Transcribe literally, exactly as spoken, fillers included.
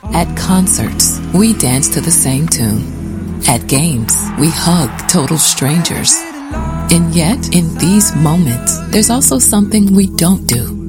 At concerts, we dance to the same tune. At games, we hug total strangers. And yet, in these moments, there's also something we don't do.